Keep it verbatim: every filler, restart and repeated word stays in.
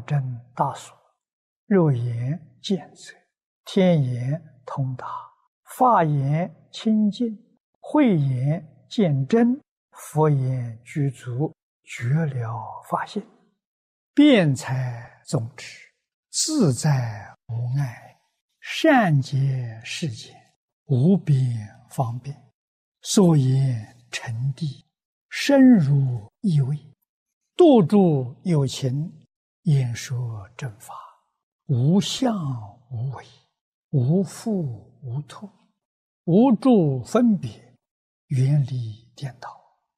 真大所，肉眼见则，天眼通达，法眼清净，慧眼见真，佛眼具足，觉了法性，辩才总持，自在无碍，善解世间，无边方便，所言成谛，深入意味，度诸有情，演说正法，无相无为，无复无脱，无住分别，远离颠倒，